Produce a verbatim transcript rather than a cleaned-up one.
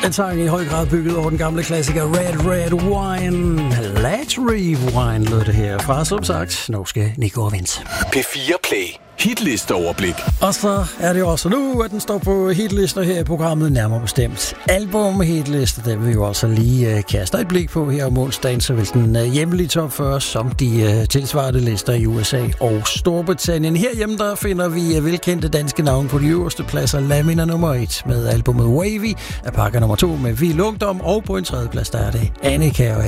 En sang i høj grad bygget over den gamle klassiker Red Red Wine. Let's Rewind lød det her fra, som sagt, norske Nico Vince. P fire Play. Hitlisteoverblik. Og så er det også nu, at den står på hitlister her i programmet, nærmere bestemt album hitlister. Det vil vi jo altså lige uh, kaste et blik på her om onsdagen, så vil den uh, hjemlige top fyrre som de uh, tilsvarende lister i U S A og Storbritannien. Herhjemme der finder vi uh, velkendte danske navne på de øverste pladser. Lamina nummer et med albumet Wavy, Apaka nummer to med Vild Ungdom, og på en tredje plads der er det Annika og